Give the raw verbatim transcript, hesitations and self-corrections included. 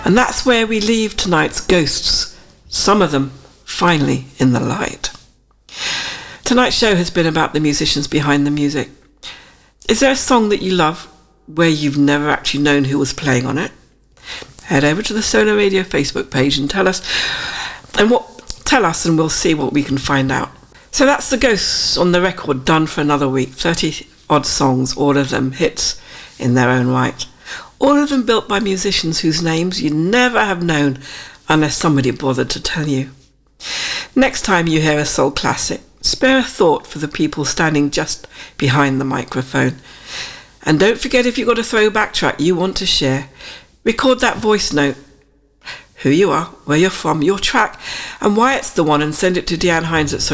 And that's where we leave tonight's ghosts, some of them finally in the light. Tonight's show has been about the musicians behind the music. Is there a song that you love where you've never actually known who was playing on it? Head over to the Solar Radio Facebook page and tell us, and what tell us and we'll see what we can find out. So that's the Ghosts on the record, done for another week. thirty odd songs, all of them hits in their own right. All of them built by musicians whose names you'd never have known unless somebody bothered to tell you. Next time you hear a soul classic, spare a thought for the people standing just behind the microphone. And don't forget, if you've got a throwback track you want to share, record that voice note. Who you are, where you're from, your track, and why it's the one, and send it to Deanne Hines at